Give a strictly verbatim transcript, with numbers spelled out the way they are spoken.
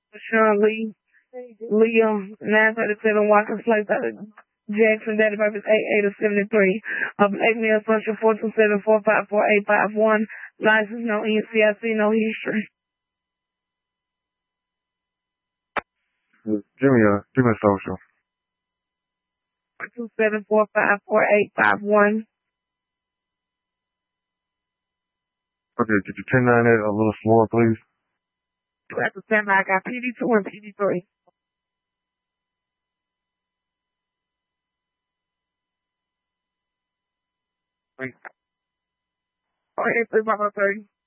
Sean Lee, Liam, nine thirty-seven, Walker Place, Jackson, date of birth is eight eight of seventy-three. A black male, social four two seven four five four eight five one. License, no N C I C, no history. Give me a, give me a social. two seven four five four eight five one. Okay, could you ten nine that a little slower, please? That's the ten I got P D two and P D three. Wait. Okay, three five oh three.